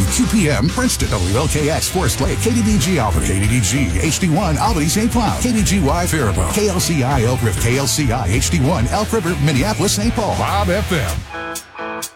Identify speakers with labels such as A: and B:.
A: QPM, Princeton, WLKX, Forest Lake, KDDG Albany, KDDG, HD1, Albany, St. Cloud, KDGY, Faribault, KLCI, Elk River, KLCI, HD1, Elk River, Minneapolis, St. Paul, Bob FM.